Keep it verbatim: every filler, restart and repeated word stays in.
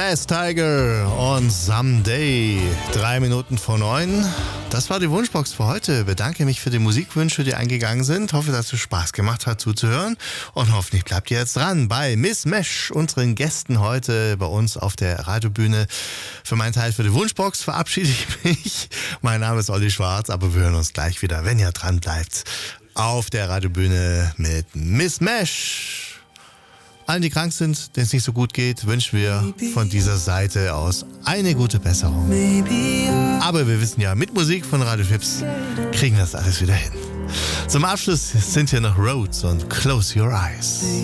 Glass Tiger und Someday. Drei Minuten vor neun. Das war die Wunschbox für heute. Bedanke mich für die Musikwünsche, die eingegangen sind. Hoffe, dass es Spaß gemacht hat zuzuhören. Und hoffentlich bleibt ihr jetzt dran bei Miss Mesh, unseren Gästen heute bei uns auf der Radiobühne. Für meinen Teil für die Wunschbox verabschiede ich mich. Mein Name ist Olli Schwarz, aber wir hören uns gleich wieder, wenn ihr dran bleibt, auf der Radiobühne mit Miss Mesh. Allen, die krank sind, denen es nicht so gut geht, wünschen wir von dieser Seite aus eine gute Besserung. Aber wir wissen ja, mit Musik von Radio Fips kriegen wir das alles wieder hin. Zum Abschluss sind hier noch Rhodes und Close Your Eyes.